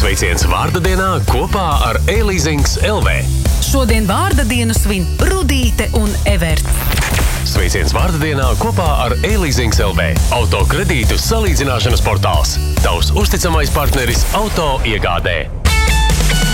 Sveiciens vārda dienā kopā ar e-leasings LV. Šodien vārda dienu svin Rudīte un Everts. Sveiciens vārda dienā kopā ar e-leasings LV. Auto kredītu salīdzināšanas portāls. Tavs uzticamais partneris auto iegādē.